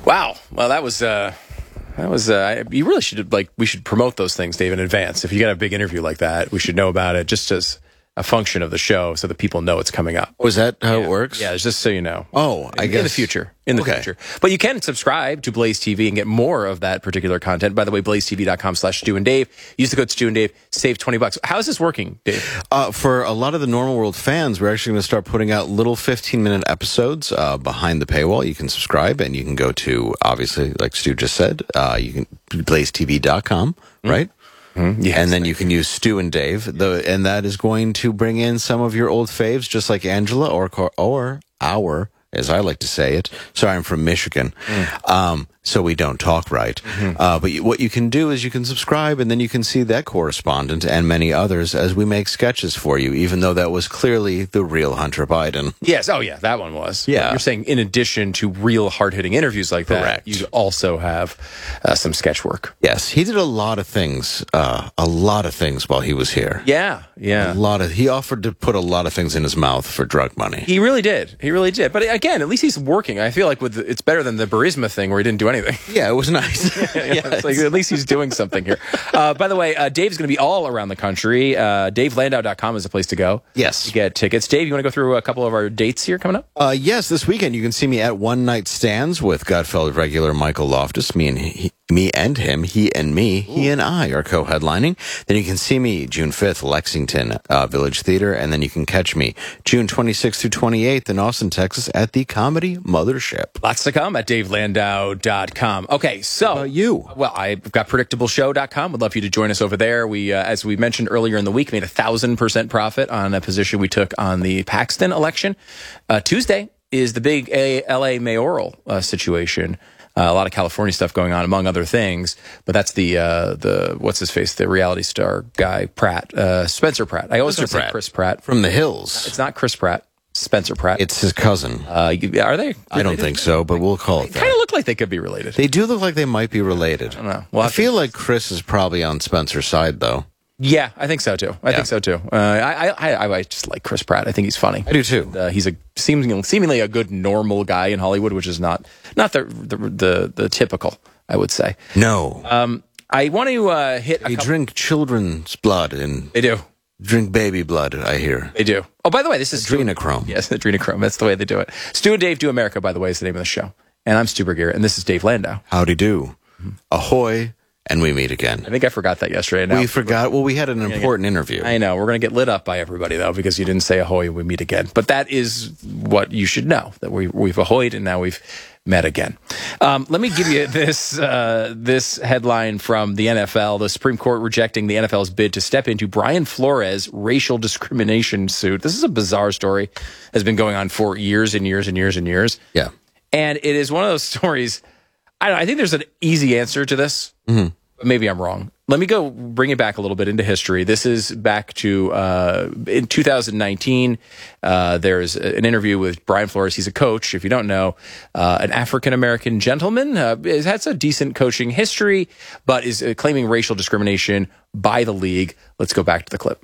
Wow. Well, that was you really should, we should promote those things, Dave, in advance. If you got a big interview like that, we should know about it just as a function of the show so that people know it's coming up. Oh, is that how it works? Yeah, just so you know. Oh, I guess. In the future. In the future. But you can subscribe to Blaze TV and get more of that particular content. By the way, blazetv.com/Stu and Dave. Use the code Stu and Dave. Save $20. How is this working, Dave? For a lot of the Normal World fans, we're actually going to start putting out little 15-minute episodes behind the paywall. You can subscribe, and you can go to, obviously, like Stu just said, you can blazetv.com, right? Mm-hmm. Yes, and then you can use Stu and Dave, and that is going to bring in some of your old faves, just like Angela or our, as I like to say it. Sorry, I'm from Michigan, so we don't talk right. But what you can do is you can subscribe, and then you can see that correspondent and many others as we make sketches for you, even though that was clearly the real Hunter Biden. Yes, oh yeah, that one was. Yeah. You're saying in addition to real hard-hitting interviews like that, Correct. you also have some sketch work. Yes, he did a lot of things while he was here. Yeah. He offered to put a lot of things in his mouth for drug money. He really did. But again, at least he's working. I feel like it's better than the Burisma thing where he didn't do anything. Yeah, it was nice. It's like, at least he's doing something here. By the way, Dave's going to be all around the country. DaveLandau.com is the place to go. Yes. To get tickets. Dave, you want to go through a couple of our dates here coming up? Yes, this weekend you can see me at One Night Stands with Gutfeld regular Michael Loftus. Me and him, he and me, he and I are co-headlining. Then you can see me June 5th, Lexington Village Theater, and then you can catch me June 26th through 28th in Austin, Texas at the Comedy Mothership. Lots to come at DaveLandau.com. Okay, so you. Well, I've got PredictableShow.com. Would love for you to join us over there. We, as we mentioned earlier in the week, made 1,000% profit on a position we took on the Paxton election. Tuesday is the big LA mayoral situation. A lot of California stuff going on, among other things. But that's the what's his face, the reality star guy, Pratt, Spencer Pratt. I always want to say Chris Pratt from The Hills. It's not Chris Pratt. Spencer Pratt. It's his cousin. Are they related? I don't think so, but we'll call it that. They kind of look like they could be related. They do look like they might be related. I don't know. I feel like Chris is probably on Spencer's side, though. Yeah, I think so too. I just like Chris Pratt. I think he's funny. I do too. He's a seemingly a good normal guy in Hollywood, which is not the typical, I would say. No. I want to hit. They drink children's blood and they do drink baby blood. I hear they do. Oh, by the way, this is adrenochrome. Yes, adrenochrome. That's the way they do it. Stu and Dave Do America, by the way, is the name of the show. And I'm Stu Burgier, and this is Dave Landau. Howdy do. Ahoy. And we meet again. I think I forgot that yesterday. Now, we forgot. Well, we had an important interview. I know. We're going to get lit up by everybody, though, because you didn't say ahoy and we meet again. But that is what you should know, that we've ahoyed and now we've met again. Let me give you this headline from the NFL. The Supreme Court rejecting the NFL's bid to step into Brian Flores' racial discrimination suit. This is a bizarre story. Has been going on for years and years and years and years. Yeah. And it is one of those stories. I think there's an easy answer to this. Mm-hmm. Maybe I'm wrong. Let me go bring it back a little bit into history. This is back to in 2019. There's an interview with Brian Flores. He's a coach, if you don't know, an African-American gentleman. Has a decent coaching history, but is claiming racial discrimination by the league. Let's go back to the clip.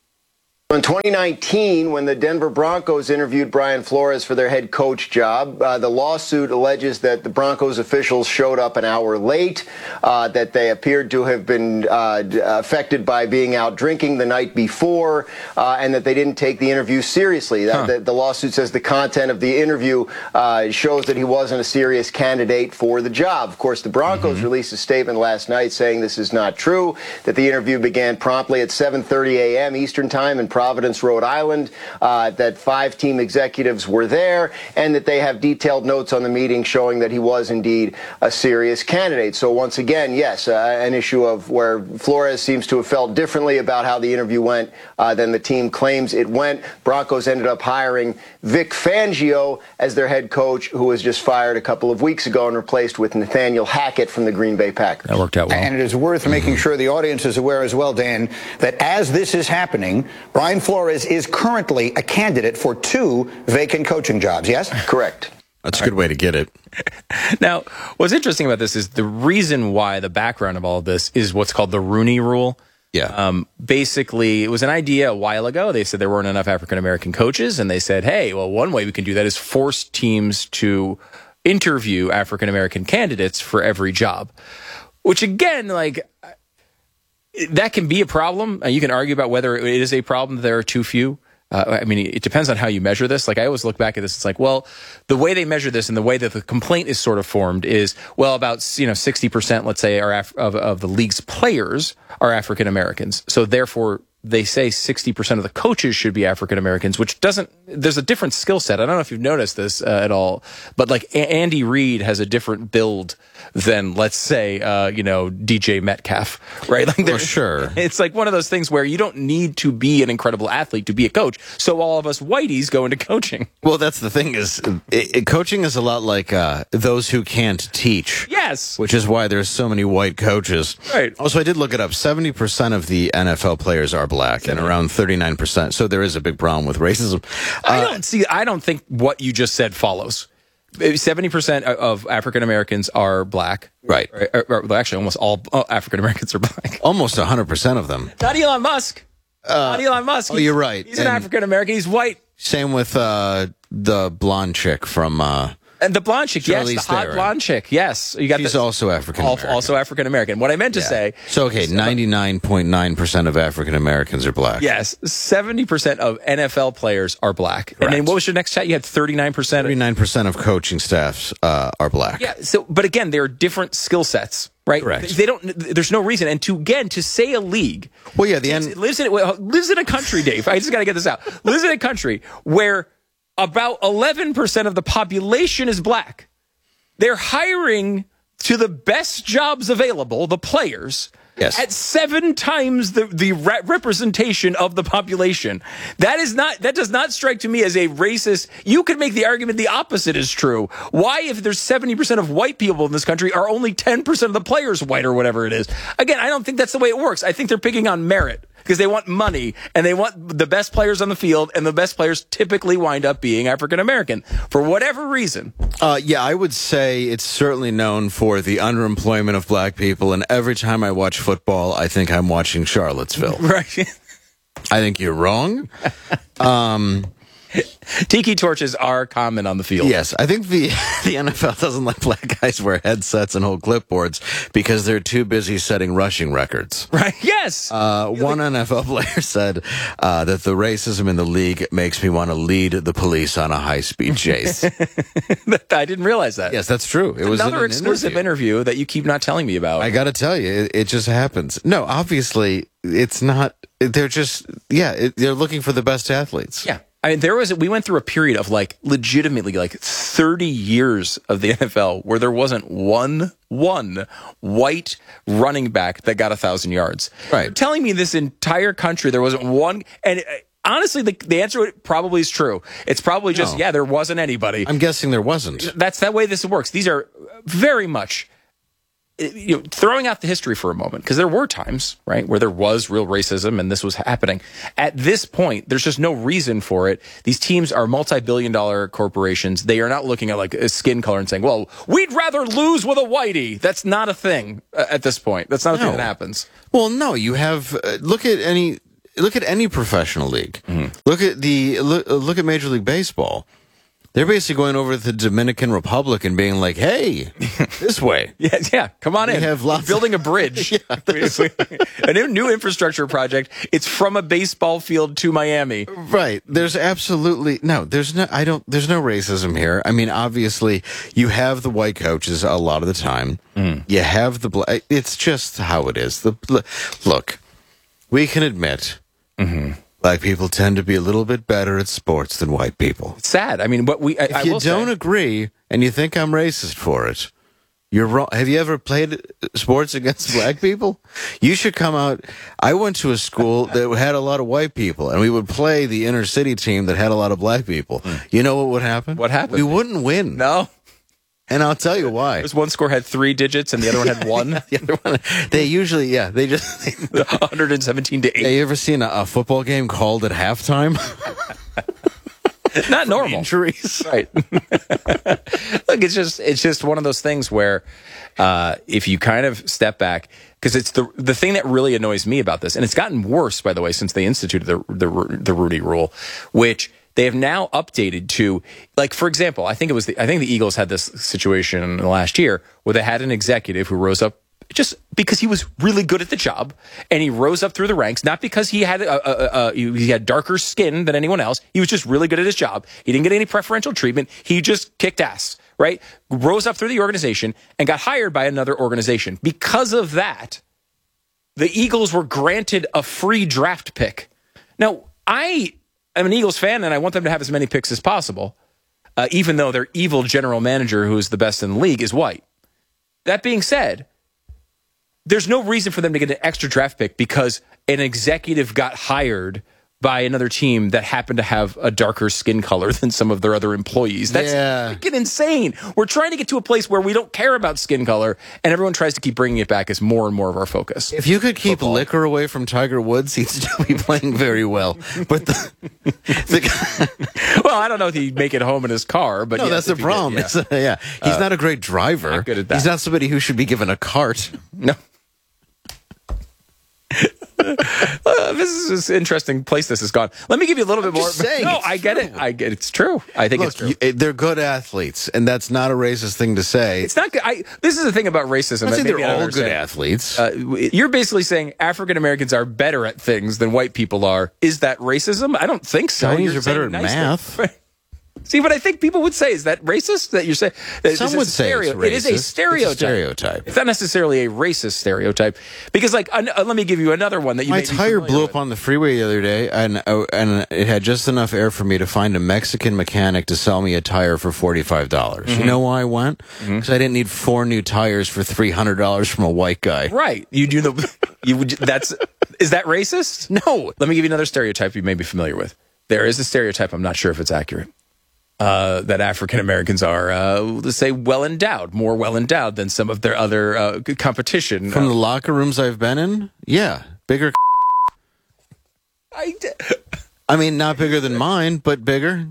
In 2019, when the Denver Broncos interviewed Brian Flores for their head coach job, the lawsuit alleges that the Broncos officials showed up an hour late, that they appeared to have been affected by being out drinking the night before, and that they didn't take the interview seriously. The lawsuit says the content of the interview shows that he wasn't a serious candidate for the job. Of course, the Broncos released a statement last night saying this is not true, that the interview began promptly at 7:30 a.m. Eastern Time in Providence, Rhode Island, that 5 team executives were there, and that they have detailed notes on the meeting showing that he was indeed a serious candidate. So once again, yes, an issue of where Flores seems to have felt differently about how the interview went than the team claims it went. Broncos ended up hiring Vic Fangio as their head coach, who was just fired a couple of weeks ago and replaced with Nathaniel Hackett from the Green Bay Packers. That worked out well. And it is worth making sure the audience is aware as well, Dan, that as this is happening, Brian Flores is currently a candidate for 2 vacant coaching jobs, yes? Correct. That's a good way to get it. Now, what's interesting about this is the reason why the background of all of this is what's called the Rooney Rule. Yeah. Basically, it was an idea a while ago. They said there weren't enough African-American coaches, and they said, hey, well, one way we can do that is force teams to interview African American candidates for every job, which again, like, that can be a problem. You can argue about whether it is a problem that there are too few. I mean, it depends on how you measure this. Like, I always look back at this. It's like, well, the way they measure this and the way that the complaint is sort of formed is, well, about 60%, let's say, are of the league's players are African Americans. So therefore, they say 60% of the coaches should be African Americans, which there's a different skill set. I don't know if you've noticed this at all, but like Andy Reid has a different build than, let's say, DJ Metcalf, right? Like, sure. It's like one of those things where you don't need to be an incredible athlete to be a coach. So all of us whiteys go into coaching. Well, that's the thing is, coaching is a lot like those who can't teach. Yes. Which is why there's so many white coaches. Right. Also, I did look it up. 70% of the NFL players are black and around 39%. So there is a big problem with racism. I don't think what you just said follows. 70% of African Americans are black. Right. Or actually, almost all African Americans are black. Almost 100% of them. Not Elon Musk. Not Elon Musk. You're right. He's an African American. He's white. Same with the blonde chick from... and the blonde chick, yes, Charlize the hot Theron. blonde chick, yes. She's also African American. Also African American. What I meant to say... So, okay, 99.9% of African Americans are black. Yes, 70% of NFL players are black. Correct. And then what was your next stat? You had 39%? 39% of coaching staffs are black. Yeah, but again, there are different skill sets, right? Correct. There's no reason. And to say a league... Well, yeah, lives in a country, Dave. I just got to get this out. Lives in a country where about 11% of the population is black. They're hiring to the best jobs available, the players, yes, at 7 times the representation of the population. That does not strike to me as a racist. You could make the argument the opposite is true. Why, if there's 70% of white people in this country, are only 10% of the players white or whatever it is? Again, I don't think that's the way it works. I think they're picking on merit because they want money and they want the best players on the field, and the best players typically wind up being African American for whatever reason. Yeah, I would say it's certainly known for the underemployment of black people, and every time I watch football, I think I'm watching Charlottesville. Right. I think you're wrong. Tiki torches are common on the field. Yes, I think the NFL doesn't let black guys wear headsets and hold clipboards because they're too busy setting rushing records. Right, yes. One NFL player said that the racism in the league makes me want to lead the police on a high-speed chase. I didn't realize that. Yes, that's true. It was another exclusive interview that you keep not telling me about. I got to tell you, it just happens. No, obviously, it's not. They're just, they're looking for the best athletes. Yeah. I mean, we went through a period of legitimately 30 years of the NFL where there wasn't one white running back that got 1,000 yards. Right. You're telling me this entire country, there wasn't one, and honestly, the answer probably is true. It's probably just, there wasn't anybody. I'm guessing there wasn't. That's that way this works. These are very much, throwing out the history for a moment, because there were times, right, where there was real racism and this was happening. At this point, there's just no reason for it. These teams are multi-billion-dollar corporations. They are not looking at a skin color and saying, well, we'd rather lose with a whitey. That's not a thing at this point. That's not a thing that happens. Well, no, you have, look at any professional league. Mm-hmm. Look at Major League Baseball. They're basically going over to the Dominican Republic and being like, hey, this way. Yeah, come on in. We're building a bridge. A new infrastructure project. It's from a baseball field to Miami. Right. There's absolutely there's no racism here. I mean, obviously you have the white coaches a lot of the time. Mm. You have the black. It's just how it is. Look, we can admit, black people tend to be a little bit better at sports than white people. It's sad. I mean, if you don't agree and you think I'm racist for it, you're wrong. Have you ever played sports against black people? You should come out. I went to a school that had a lot of white people, and we would play the inner city team that had a lot of black people. You know what would happen? What happened? We wouldn't win. No. And I'll tell you why. This one score had 3 digits and the other one had 1. The other one, they usually, they just 117 to 8. Have you ever seen a football game called at halftime? Not normal. Injuries. Right. Look, it's just one of those things where if you kind of step back, because it's the thing that really annoys me about this, and it's gotten worse, by the way, since they instituted the Rudy Rule, which they have now updated to, like, for example, I think the Eagles had this situation in the last year where they had an executive who rose up just because he was really good at the job, and he rose up through the ranks, not because he had he had darker skin than anyone else. He was just really good at his job. He didn't get any preferential treatment. He just kicked ass, right? Rose up through the organization and got hired by another organization. Because of that, the Eagles were granted a free draft pick. Now, I am an Eagles fan, and I want them to have as many picks as possible, even though their evil general manager, who is the best in the league, is white. That being said, there's no reason for them to get an extra draft pick because an executive got hired by another team that happened to have a darker skin color than some of their other employees. That's freaking insane. We're trying to get to a place where we don't care about skin color, and everyone tries to keep bringing it back as more and more of our focus. If you could keep liquor away from Tiger Woods, he'd still be playing very well. But well, I don't know if he'd make it home in his car, but no, that's the problem. He's not a great driver. Not good at that. He's not somebody who should be given a cart. No. This is an interesting place this has gone. Let me give you a little bit more. Saying, no, I get it. I get it. It's true. I think it's true. They're good athletes, and that's not a racist thing to say. It's not good. This is the thing about racism. I think they're all good athletes. You're basically saying African Americans are better at things than white people are. Is that racism? I don't think so. Chinese are better at math. See, what I think people would say is that racist. That you're saying some would say it's racist. It is a stereotype. It's a stereotype. It's not necessarily a racist stereotype because, like, let me give you another one that you. My tire blew up on the freeway the other day, and it had just enough air for me to find a Mexican mechanic to sell me a tire for $45. Mm-hmm. You know why I went? Because I didn't need 4 new tires for $300 from a white guy. Right? You do the. Is that racist? No. Let me give you another stereotype you may be familiar with. There is a stereotype. I'm not sure if it's accurate. That African Americans are, let's say, well-endowed, more well-endowed than some of their other competition. From the locker rooms I've been in, yeah, bigger. I mean, not bigger than mine, but bigger.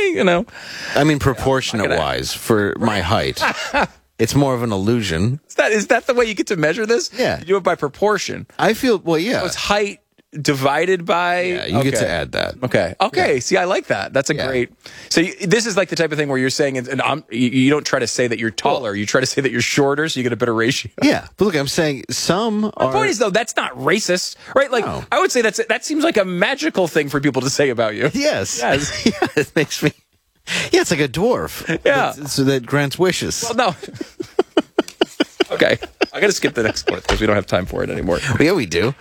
I mean, proportionate-wise for my height. It's more of an illusion. Is that the way you get to measure this? Yeah. You do it by proportion. I feel, well, yeah. So it's height divided by... Yeah, you get to add that. Okay. Yeah. See, I like that. That's a great... So this is like the type of thing where you're saying, and you don't try to say that you're taller. You try to say that you're shorter, so you get a better ratio. Yeah. But look, I'm saying some My point is, though, that's not racist, right? Like, no. I would say that seems like a magical thing for people to say about you. Yes. Yeah, it makes me... Yeah, it's like a dwarf. Yeah. So that grants wishes. Well, no. Okay. I got to skip the next one because we don't have time for it anymore. Yeah, we do.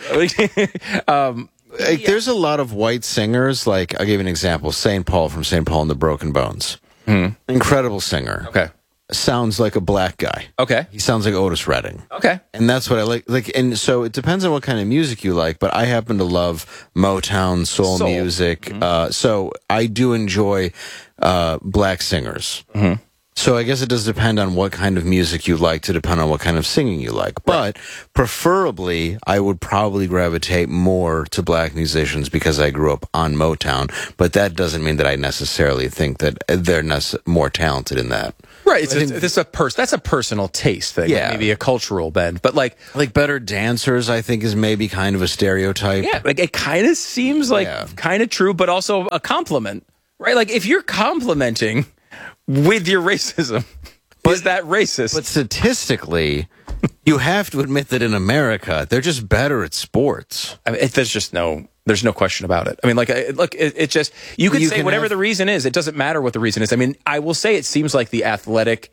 There's a lot of white singers. Like, I'll give you an example. St. Paul from St. Paul and the Broken Bones. Mm-hmm. Incredible singer. Okay. Sounds like a black guy. Okay. He sounds like Otis Redding. Okay. And that's what I like. And so it depends on what kind of music you like, but I happen to love Motown, soul. music. Mm-hmm. So I do enjoy black singers. Mm-hmm. So I guess it does depend on what kind of music you like to depend on what kind of singing you like. But preferably, I would probably gravitate more to black musicians because I grew up on Motown. But that doesn't mean that I necessarily think that they're more talented in that. Right. That's a personal taste thing. Yeah. Maybe a cultural bend. But like better dancers, I think, is maybe kind of a stereotype. Yeah. Like it kind of seems like kind of true, but also a compliment. Right. Like if you're complimenting with your racism, is that racist? But statistically, you have to admit that in America, they're just better at sports. I mean, there's no question about it. I mean, it just, you can say whatever the reason is. It doesn't matter what the reason is. I mean, I will say it seems like the athletic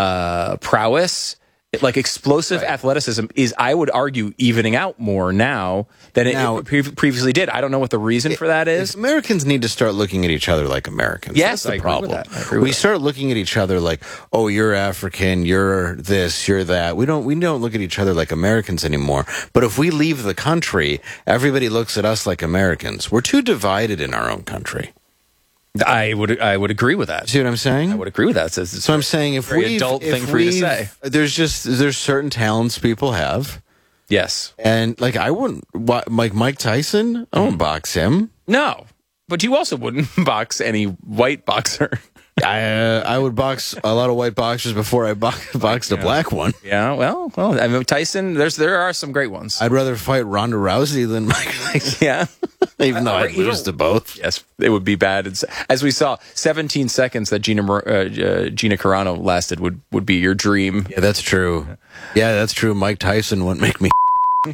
prowess, like explosive athleticism is, I would argue, evening out more now than it previously did. I don't know what the reason for that is. Americans need to start looking at each other like Americans. Yes, that's the problem. I agree with we start looking at each other like, oh, you're African, you're this, you're that. We don't look at each other like Americans anymore. But if we leave the country, everybody looks at us like Americans. We're too divided in our own country. I would agree with that. See what I'm saying? I would agree with that. So I'm saying if very adult thing for you to say. There's certain talents people have. Yes. And like Mike Tyson, I won't box him. No. But you also wouldn't box any white boxer. I would box a lot of white boxers before I boxed a black one. Yeah, well, I mean Tyson, there are some great ones. I'd rather fight Ronda Rousey than Mike Tyson. Yeah. Even though I'd lose to both. Yes, it would be bad. As we saw, 17 seconds that Gina Carano lasted would be your dream. Yeah, that's true. Yeah, that's true. Mike Tyson wouldn't make me. All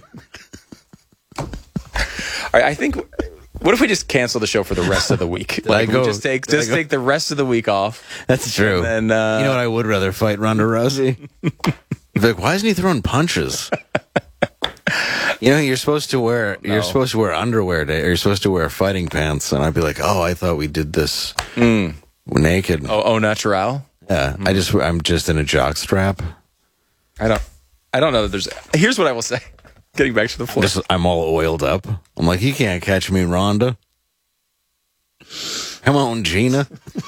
right, I think. What if we just cancel the show for the rest of the week? We just take the rest of the week off. That's true. And you know what? I would rather fight Ronda Rousey. Like, why isn't he throwing punches? You know, you're supposed to wear underwear today, or you're supposed to wear fighting pants, and I'd be like, oh, I thought we did this naked. Oh, natural. Yeah, I'm just in a jock strap. I don't know that there's. Here's what I will say. Getting back to the floor. I'm all oiled up. I'm like, you can't catch me, Rhonda. Come on, Gina.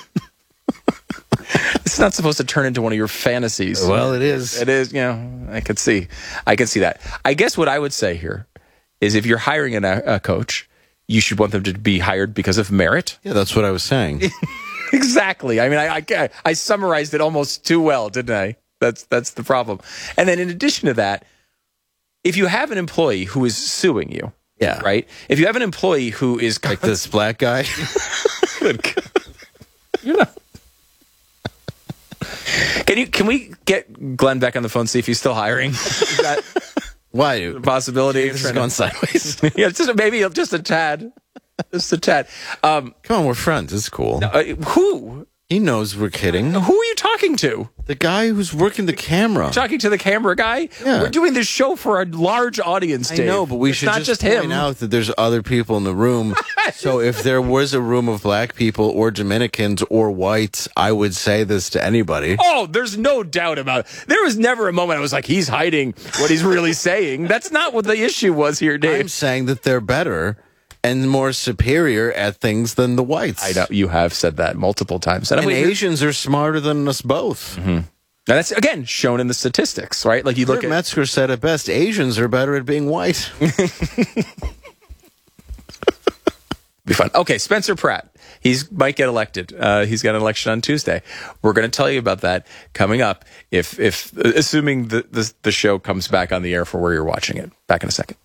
It's not supposed to turn into one of your fantasies. Well, it is. It is, I could see that. I guess what I would say here is if you're hiring a coach, you should want them to be hired because of merit. Yeah, that's what I was saying. Exactly. I mean, I summarized it almost too well, didn't I? That's the problem. And then in addition to that, if you have an employee who is suing you, yeah, right? If you have an employee who is like this black guy, good God. You're not. Can we get Glenn back on the phone, see if he's still hiring? Is that why a possibility? This is going sideways. Yeah, maybe just a tad. Just a tad. Come on, we're friends. It's cool. Who? He knows we're kidding. Who are you talking to? The guy who's working the camera. Talking to the camera guy? Yeah. We're doing this show for a large audience, Dave. I know, but we should not just point him. out that there's other people in the room. So if there was a room of black people or Dominicans or whites, I would say this to anybody. Oh, there's no doubt about it. There was never a moment I was like, he's hiding what he's really saying. That's not what the issue was here, Dave. I'm saying that they're better and more superior at things than the whites. I know you have said that multiple times. And Asians are smarter than us both. Mm-hmm. Now that's, again, shown in the statistics, right? Like you look at Metzger said it best, Asians are better at being white. Be fun. Okay, Spencer Pratt. Might get elected. He's got an election on Tuesday. We're going to tell you about that coming up if assuming the show comes back on the air for where you're watching it. Back in a second.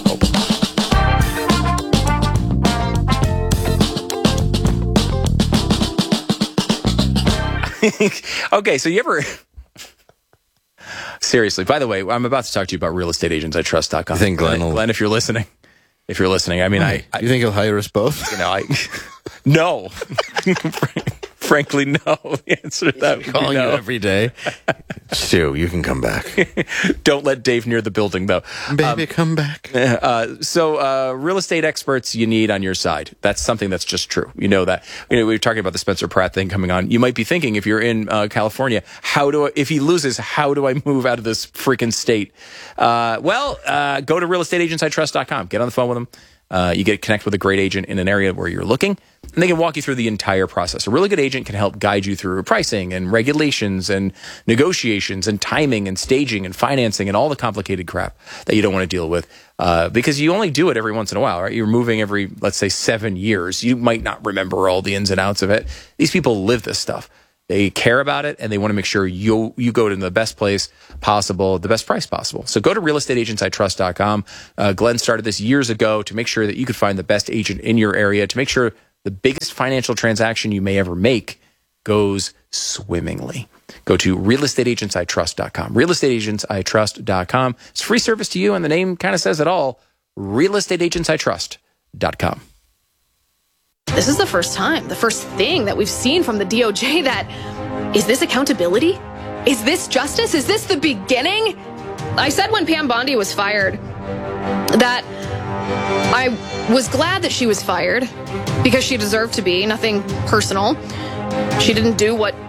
Okay, so you ever... Seriously, by the way, I'm about to talk to you about realestateagentsitrust.com. You think Glenn, if you're listening, I mean, you think he'll hire us both? No. Frankly, no. The answer to that would be calling no. you every day. Stu, you can come back. Don't let Dave near the building, though. Baby, come back. So real estate experts you need on your side. That's something that's just true. You know that. We were talking about the Spencer Pratt thing coming on. You might be thinking, if you're in California, if he loses, how do I move out of this freaking state? Go to realestateagentsitrust.com. Get on the phone with them. You get connect with a great agent in an area where you're looking, and they can walk you through the entire process. A really good agent can help guide you through pricing and regulations and negotiations and timing and staging and financing and all the complicated crap that you don't want to deal with because you only do it every once in a while, right? You're moving every, let's say, 7 years. You might not remember all the ins and outs of it. These people live this stuff. They care about it, and they want to make sure you go to the best place possible, the best price possible. So go to realestateagentsitrust.com. Glenn started this years ago to make sure that you could find the best agent in your area, to make sure the biggest financial transaction you may ever make goes swimmingly. Go to realestateagentsitrust.com. Realestateagentsitrust.com. It's a free service to you, and the name kind of says it all. Realestateagentsitrust.com. This is the first thing that we've seen from the DOJ that, is this accountability? Is this justice? Is this the beginning? I said when Pam Bondi was fired that I was glad that she was fired because she deserved to be, nothing personal. She didn't do what